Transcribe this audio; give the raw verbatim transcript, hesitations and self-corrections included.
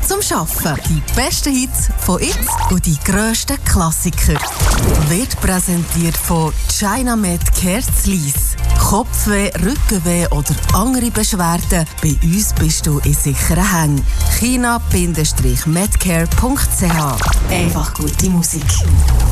zum Arbeiten. Die besten Hits von jetzt und die grössten Klassiker. Wird präsentiert von Chinamed Kerzlis. Kopfweh, Rückenweh oder andere Beschwerden? Bei uns bist du in sicheren Hängen. china Bindestrich medcare punkt c h. Einfach gute Musik.